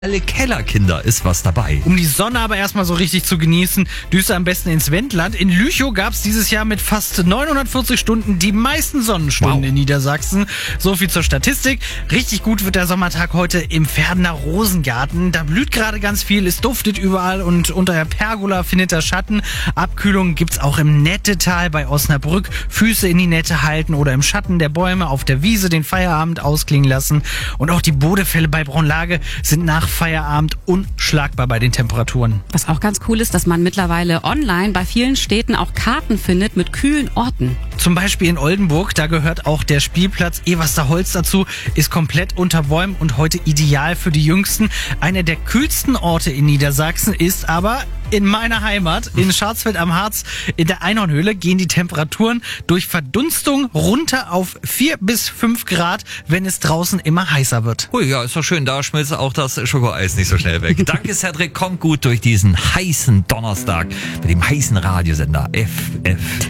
Alle Kellerkinder ist was dabei. Um die Sonne aber erstmal so richtig zu genießen, düst am besten ins Wendland. In Lüchow gab es dieses Jahr mit fast 940 Stunden die meisten Sonnenstunden in Niedersachsen. So viel zur Statistik. Richtig gut wird der Sommertag heute im Pferdener Rosengarten. Da blüht gerade ganz viel, es duftet überall und unter der Pergola findet er Schatten. Abkühlung gibt's auch im Nettetal bei Osnabrück. Füße in die Nette halten oder im Schatten der Bäume auf der Wiese den Feierabend ausklingen lassen. Und auch die Bodefälle bei Braunlage sind nach Feierabend unschlagbar bei den Temperaturen. Was auch ganz cool ist, dass man mittlerweile online bei vielen Städten auch Karten findet mit kühlen Orten. Zum Beispiel in Oldenburg, da gehört auch der Spielplatz Eversterholz dazu, ist komplett unter Bäumen und heute ideal für die Jüngsten. Einer der kühlsten Orte in Niedersachsen ist aber in meiner Heimat, in Schwarzfeld am Harz, in der Einhornhöhle, gehen die Temperaturen durch Verdunstung runter auf 4 bis 5 Grad, wenn es draußen immer heißer wird. Ui, ja, ist doch schön, da schmilzt auch das Schokoeis nicht so schnell weg. Danke, Cedric, kommt gut durch diesen heißen Donnerstag mit dem heißen Radiosender FFN.